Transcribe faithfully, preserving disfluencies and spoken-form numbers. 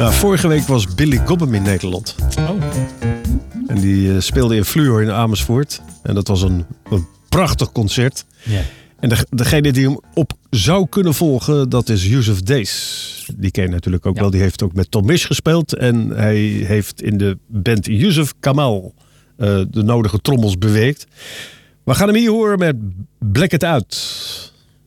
Nou, vorige week was Billy Cobham in Nederland. Oh. En die uh, speelde in Fluor in Amersfoort. En dat was een, een prachtig concert. Yeah. En de, degene die hem op zou kunnen volgen, dat is Yusuf Days. Die ken je natuurlijk ook ja. wel. Die heeft ook met Tom Misch gespeeld. En hij heeft in de band Yusuf Kamal uh, de nodige trommels beweegt. We gaan hem hier horen met Black It Out.